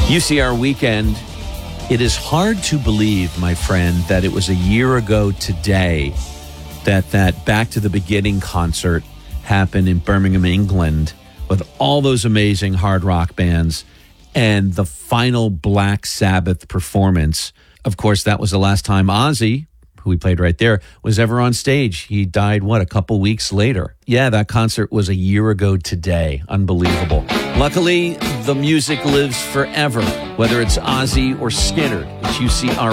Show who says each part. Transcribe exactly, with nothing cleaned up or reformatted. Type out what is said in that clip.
Speaker 1: U C R weekend. It is hard to believe, my friend, that it was a year ago today that that Back to the Beginning concert happened in Birmingham, England, with all those amazing hard rock bands and the final Black Sabbath performance. Of course, that was the last time Ozzy, who we played right there, was ever on stage. He died, what, a couple weeks later. Yeah, that concert was a year ago today. Unbelievable. Luckily, the music lives forever, whether it's Ozzy or Skynyrd. It's U C R